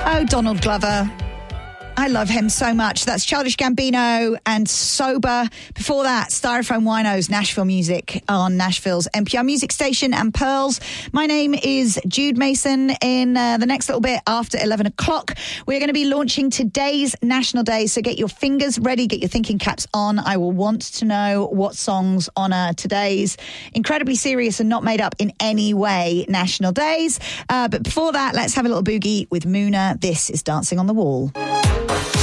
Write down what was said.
Oh, Donald Glover. I love him so much. That's Childish Gambino and Sober. Before that, Styrofoam Winos, Nashville music on Nashville's NPR music station and Pearls. My name is Jude Mason. In the next little bit after 11 o'clock, we're going to be launching today's National Day. So get your fingers ready, get your thinking caps on. I will want to know what songs honour today's incredibly serious and not made up in any way National Days. But before that, let's have a little boogie with Muna. This is Dancing on the Wall.